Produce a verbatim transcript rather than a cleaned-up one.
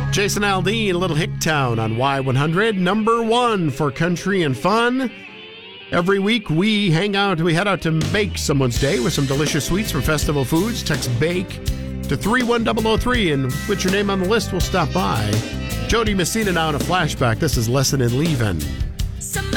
Jason Aldean, Little Hicktown on Y one hundred, number one for country and fun. Every week we hang out, we head out to bake someone's day with some delicious sweets from Festival Foods. Text BAKE to three one zero zero three and put your name on the list. We'll stop by. Jody Messina now in a flashback. This is Lesson in Leavin'. Somebody